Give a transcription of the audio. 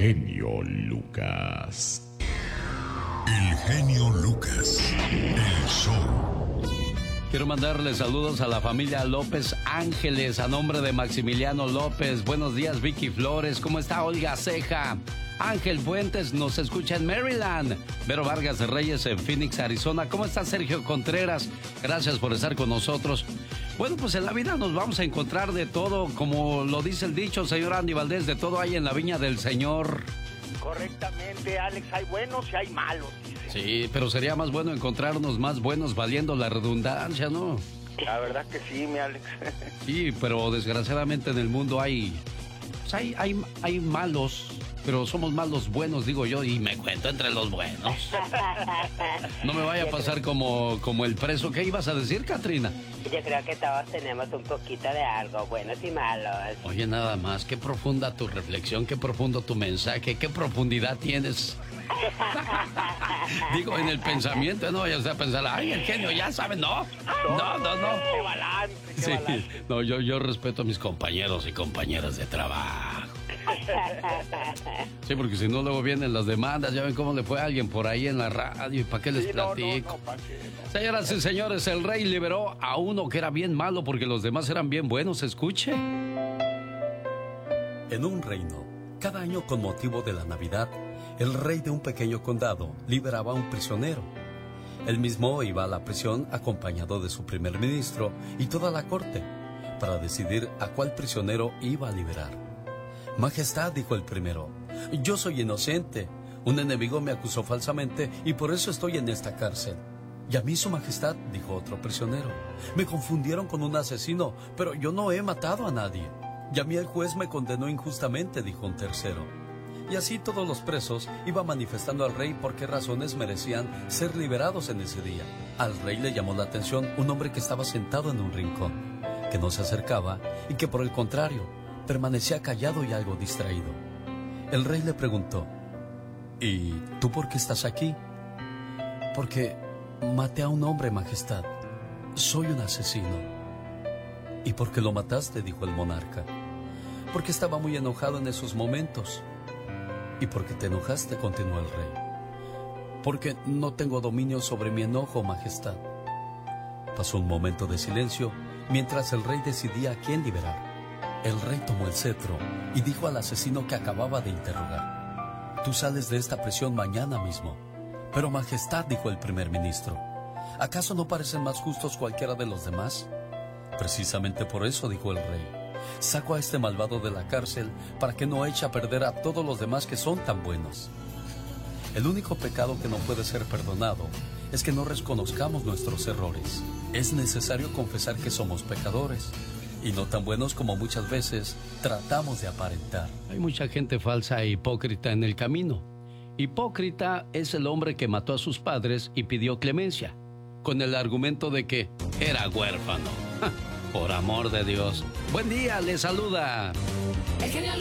genio Lucas. El genio Lucas, el show. Quiero mandarle saludos a la familia López Ángeles, a nombre de Maximiliano López. Buenos días, Vicky Flores. ¿Cómo está Olga Ceja? Ángel Fuentes nos escucha en Maryland. Vero Vargas de Reyes en Phoenix, Arizona. ¿Cómo está Sergio Contreras? Gracias por estar con nosotros. Bueno, pues en la vida nos vamos a encontrar de todo, como lo dice el dicho, señor Andy Valdés, de todo hay en la viña del Señor. Correctamente, Alex, hay buenos y hay malos, dice. Sí, pero sería más bueno encontrarnos más buenos, valiendo la redundancia, ¿no? La verdad que sí, mi Alex. Sí, pero desgraciadamente en el mundo hay malos, pero somos más los buenos, digo yo, y me cuento entre los buenos. No me vaya a pasar como el preso. ¿Qué ibas a decir, Katrina? Yo creo que todos tenemos un poquito de algo, buenos y malos. Oye, nada más, qué profunda tu reflexión, qué profundo tu mensaje, qué profundidad tienes. Digo, en el pensamiento, no vayas a pensar, ay, el genio, ya sabe, no. Qué balance, Sí, balance. no, yo respeto a mis compañeros y compañeras de trabajo. Sí, porque si no, luego vienen las demandas. Ya ven cómo le fue a alguien por ahí en la radio. ¿Y para qué les platico? ¿pa' qué? No. Señoras y señores, el rey liberó a uno que era bien malo porque los demás eran bien buenos. Escuche. En un reino, cada año con motivo de la Navidad, el rey de un pequeño condado liberaba a un prisionero. Él mismo iba a la prisión acompañado de su primer ministro y toda la corte para decidir a cuál prisionero iba a liberar. Majestad, dijo el primero, yo soy inocente. Un enemigo me acusó falsamente y por eso estoy en esta cárcel. Y a mí, su majestad, dijo otro prisionero, me confundieron con un asesino, pero yo no he matado a nadie. Y a mí el juez me condenó injustamente, dijo un tercero. Y así todos los presos iban manifestando al rey por qué razones merecían ser liberados en ese día. Al rey le llamó la atención un hombre que estaba sentado en un rincón, que no se acercaba y que por el contrario permanecía callado y algo distraído. El rey le preguntó, ¿y tú por qué estás aquí? Porque maté a un hombre, majestad. Soy un asesino. ¿Y por qué lo mataste?, dijo el monarca. Porque estaba muy enojado en esos momentos. ¿Y por qué te enojaste?, continuó el rey. Porque no tengo dominio sobre mi enojo, majestad. Pasó un momento de silencio mientras el rey decidía a quién liberar. El rey tomó el cetro y dijo al asesino que acababa de interrogar, tú sales de esta prisión mañana mismo. Pero majestad, dijo el primer ministro, ¿acaso no parecen más justos cualquiera de los demás? Precisamente por eso, dijo el rey, saco a este malvado de la cárcel para que no eche a perder a todos los demás que son tan buenos. El único pecado que no puede ser perdonado es que no reconozcamos nuestros errores. Es necesario confesar que somos pecadores y no tan buenos como muchas veces tratamos de aparentar. Hay mucha gente falsa e hipócrita en el camino. Hipócrita es el hombre que mató a sus padres y pidió clemencia, con el argumento de que era huérfano. ¡Ja! Por amor de Dios. Buen día, le saluda El genio